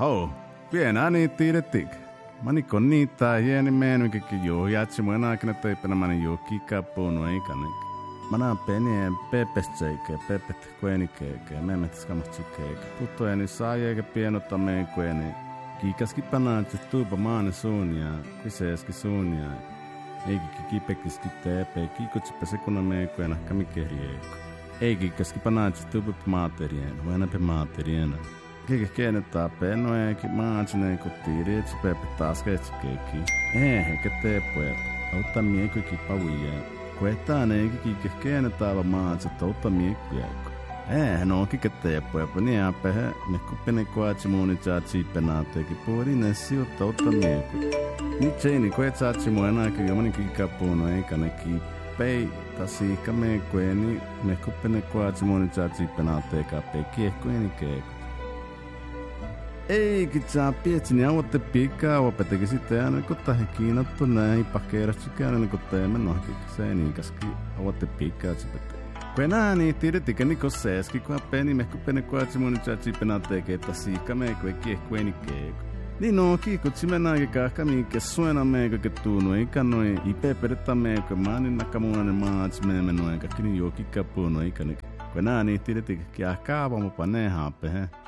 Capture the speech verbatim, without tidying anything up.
Ho, pienä niin tiedettik. Mani kon niitä hieni menu kiki joo jatsi mun aikana teipänä mani joo kikapuunu eikanik. Mana penien pepestseike, pepet kuenikeike, memmet skamotsikeike. Tuttueni saajeke pienota meikueni. Kiikaski panaatsi tuupa maane suunia, kyseeski suunia. Eikä kipekiski teepe, kiikutsipa sekuna meikuena kamikehrieiku. Eikä kiikaski panaatsi tuupa maaterien, huenape maateriena. Keke keenetää pennoeekin maatsineen kun tiirietsi pepe taas keitsikeekki. Eihän keteepuet, auttaa miekuikin pavuijeen. Kuetaan eikä kike keenetää va maatsit auttaa miekuijääkko. Eihän onkin keteepuet, niin äpähä, mekkuppene koatsi muuni tsaatsi penaateekin puolinen sijoittaa auttaa miekuijää. Nyt seini koet tsaatsi muun aika jomani kikapuunu eikä ne kippei. Tasiikka meekueni, mekkuppene koatsi muuni tsaatsi penaateekaan pei kiehkueni keekko. Eikin saa pietsin avoitte piikkaa opetegi sitten aina kun tähän kiinattu näin pakeerasti käydä kun teemme nohki se niin kaski avoitte piikkaa sipette. Kun enää niin tiedettikä niin kun seeski kun peni mehku pene koetsi mun tjatsi penaateeke että siikka meikku ei kiehkueni keeku. Niin no kiikutsi mennä aika kahka miinkä suena meikku kettuunu eikä noin ipe peretta meikku maanin nakamuunainen maats meemme noin kaikki niin juokikka puunu eikä nyt. Kun enää niin tiedettikä kiahkaa avomupa ne haapehe.